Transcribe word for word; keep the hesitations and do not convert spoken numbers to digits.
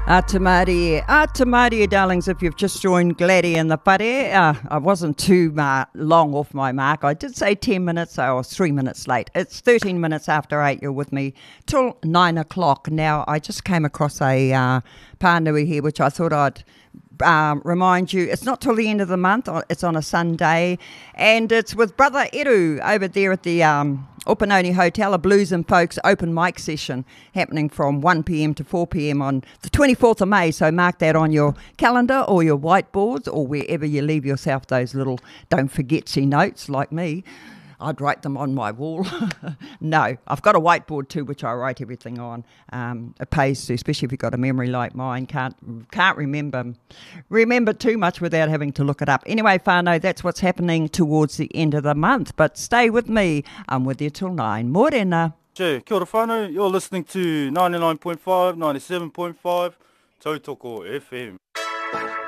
Atamarie, Atamarie, darlings, if you've just joined Gladdy and the Whare, uh, I wasn't too uh, long off my mark. I did say ten minutes, so I was three minutes late. It's thirteen minutes after eight, you're with me till nine o'clock. Now, I just came across a uh, pānui here, which I thought I'd Um, remind you, it's not till the end of the month, it's on a Sunday, and it's with Brother Eru over there at the um, Opanoni Hotel, a Blues and Folks open mic session happening from one p.m. to four p.m. on the twenty-fourth of May, so mark that on your calendar or your whiteboards or wherever you leave yourself those little don't forget-y notes like me. I'd write them on my wall. No, I've got a whiteboard too, which I write everything on. Um, it pays to, especially if you've got a memory like mine. Can't can't remember remember too much without having to look it up. Anyway, whānau, that's what's happening towards the end of the month. But stay with me. I'm with you till nine. Morena. Kia ora whānau, you're listening to ninety-nine point five, ninety-seven point five, Tautoko F M.